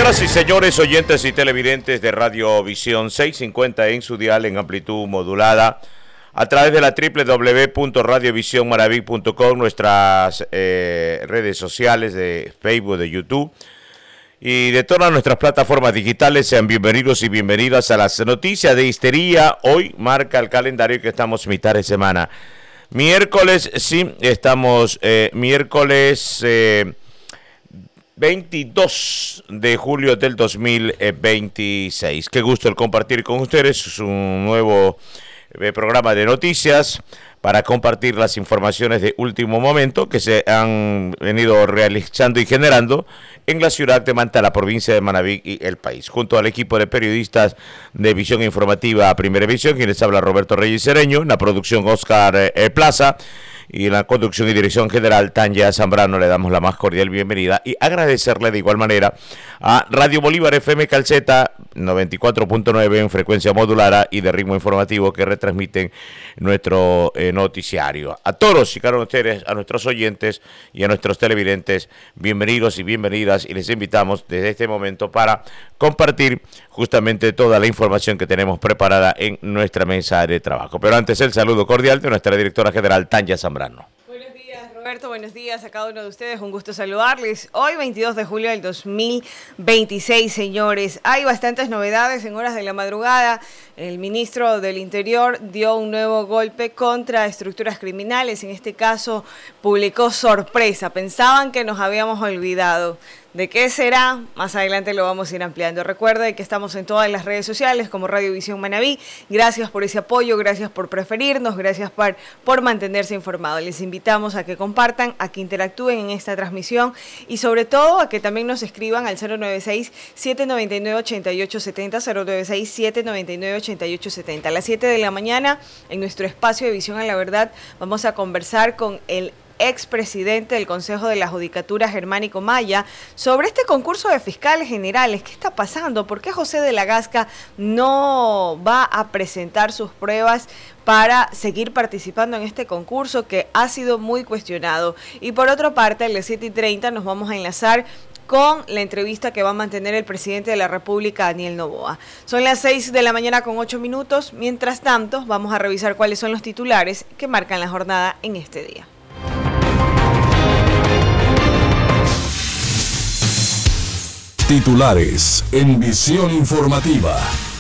Señoras y señores, oyentes y televidentes de Radio Visión 650 en su dial en amplitud modulada, a través de la www.radiovisionmaraví.com, nuestras redes sociales de Facebook, de YouTube y de todas nuestras plataformas digitales. Sean bienvenidos y bienvenidas a las noticias de Histeria. Hoy marca el calendario que estamos mitad de semana. Miércoles, sí, estamos miércoles 22 de julio del 2026. Qué gusto el compartir con ustedes un nuevo programa de noticias para compartir las informaciones de último momento que se han venido realizando y generando en la ciudad de Manta, la provincia de Manabí y el país. Junto al equipo de periodistas de Visión Informativa Primera Visión, quienes habla Roberto Reyes Cereño, en la producción Oscar Plaza, y en la conducción y dirección general Tanya Zambrano. Le damos la más cordial bienvenida y agradecerle de igual manera a Radio Bolívar FM Calceta 94.9 en frecuencia modulada y de ritmo informativo que retransmiten nuestro noticiario. A todos y cada uno de ustedes, a nuestros oyentes y a nuestros televidentes, bienvenidos y bienvenidas, y les invitamos desde este momento para compartir justamente toda la información que tenemos preparada en nuestra mesa de trabajo. Pero antes, el saludo cordial de nuestra directora general Tanya Zambrano. Buenos días, Roberto, buenos días a cada uno de ustedes, un gusto saludarles. Hoy 22 de julio del 2026, señores, hay bastantes novedades en horas de la madrugada. El ministro del Interior dio un nuevo golpe contra estructuras criminales, en este caso publicó sorpresa, pensaban que nos habíamos olvidado. ¿De qué será? Más adelante lo vamos a ir ampliando. Recuerden que estamos en todas las redes sociales como Radio Visión Manabí. Gracias por ese apoyo, gracias por preferirnos, gracias por mantenerse informados. Les invitamos a que compartan, a que interactúen en esta transmisión y sobre todo a que también nos escriban al 096-799-8870, 096-799-8870. A las 7 de la mañana, en nuestro espacio de Visión a la Verdad, vamos a conversar con el expresidente del Consejo de la Judicatura, Germánico Maya, sobre este concurso de fiscales generales. ¿Qué está pasando? ¿Por qué José de la Gasca no va a presentar sus pruebas para seguir participando en este concurso que ha sido muy cuestionado? Y por otra parte, a las 7:30 nos vamos a enlazar con la entrevista que va a mantener el presidente de la República, Daniel Noboa. Son las 6 de la mañana con 8 minutos. Mientras tanto, vamos a revisar cuáles son los titulares que marcan la jornada en este día. Titulares en Visión Informativa.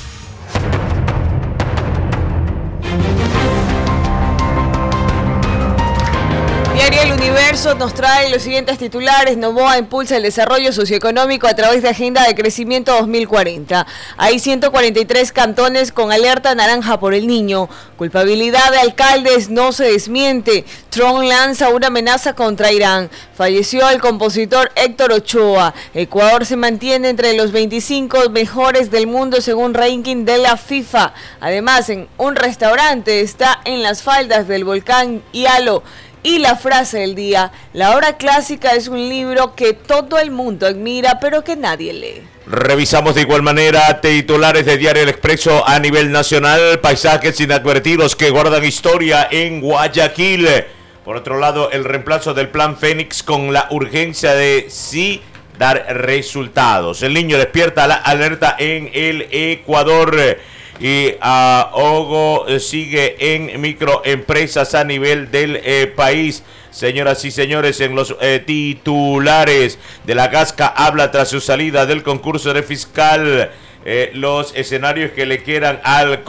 Diario El Universo nos trae los siguientes titulares. Noboa impulsa el desarrollo socioeconómico a través de Agenda de Crecimiento 2040. Hay 143 cantones con alerta naranja por el Niño. Culpabilidad de alcaldes no se desmiente. Trump lanza una amenaza contra Irán. Falleció el compositor Héctor Ochoa. Ecuador se mantiene entre los 25 mejores del mundo según ranking de la FIFA. Además, en un restaurante está en las faldas del volcán Yalo. Y la frase del día: la obra clásica es un libro que todo el mundo admira, pero que nadie lee. Revisamos de igual manera titulares de Diario El Expreso a nivel nacional. Paisajes inadvertidos que guardan historia en Guayaquil. Por otro lado, el reemplazo del Plan Fénix con la urgencia de sí dar resultados. El Niño despierta la alerta en el Ecuador. Y ahogo sigue en microempresas a nivel del país. Señoras y señores, en los titulares, de la Gasca habla tras su salida del concurso de fiscal. Los escenarios que le quedan al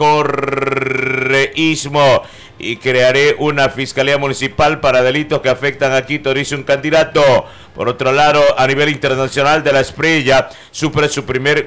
correísmo. Y crearé una fiscalía municipal para delitos que afectan a Quito, dice un candidato. Por otro lado, a nivel internacional, de la Espriella sufre su primer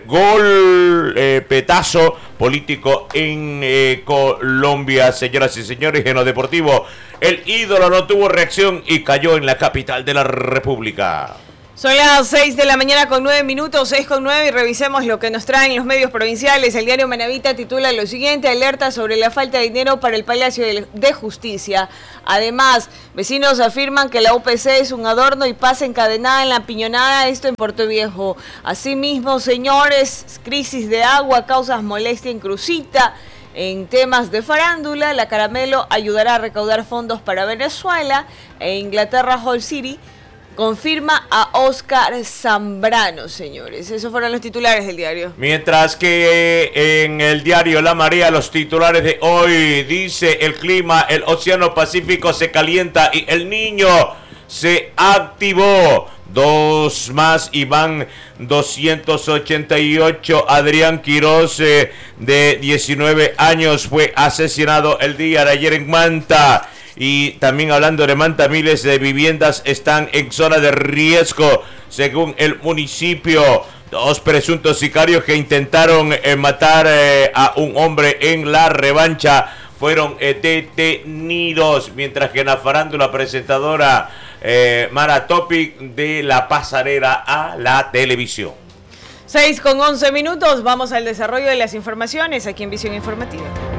petazo político en Colombia. Señoras y señores, en lo deportivo, el ídolo no tuvo reacción y cayó en la capital de la República. Son las 6 de la mañana con 9 minutos, 6 con 9, y revisemos lo que nos traen los medios provinciales. El diario Manavita titula lo siguiente: alerta sobre la falta de dinero para el Palacio de Justicia. Además, vecinos afirman que la UPC es un adorno y pasa encadenada en la piñonada, esto en Puerto Viejo. Asimismo, señores, crisis de agua, causas molestia en Crucita. En temas de farándula, la Caramelo ayudará a recaudar fondos para Venezuela. E Inglaterra Hall City confirma a Oscar Zambrano, señores. Esos fueron los titulares del diario. Mientras que en el diario La Marea, los titulares de hoy dice: el clima, el Océano Pacífico se calienta y el Niño se activó. 2 más y van 288. Adrián Quiroz, de 19 años, fue asesinado el día de ayer en Manta. Y también hablando de Manta, miles de viviendas están en zona de riesgo, según el municipio. 2 presuntos sicarios que intentaron matar a un hombre en la revancha fueron detenidos, mientras que en la farándula presentadora Mara Topic de la pasarela a la televisión. 6:11 minutos, vamos al desarrollo de las informaciones aquí en Visión Informativa.